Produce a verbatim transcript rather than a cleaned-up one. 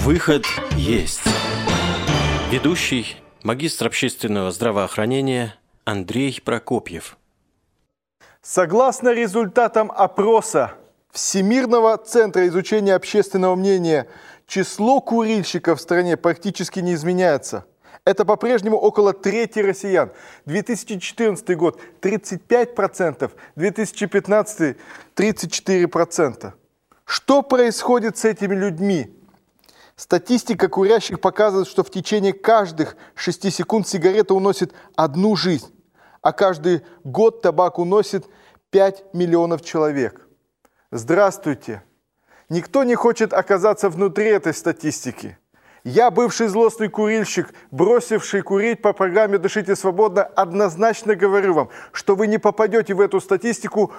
Выход есть. Ведущий, магистр общественного здравоохранения Андрей Прокопьев. Согласно результатам опроса Всемирного центра изучения общественного мнения, число курильщиков в стране практически не изменяется. Это по-прежнему около трети россиян. две тысячи четырнадцатый год – тридцать пять процентов, две тысячи пятнадцатый – тридцать четыре процента. Что происходит с этими людьми? Статистика курящих показывает, что в течение каждых шести секунд сигарета уносит одну жизнь, а каждый год табак уносит пять миллионов человек. Здравствуйте! Никто не хочет оказаться внутри этой статистики. Я, бывший злостный курильщик, бросивший курить по программе «Дышите свободно», однозначно говорю вам, что вы не попадете в эту статистику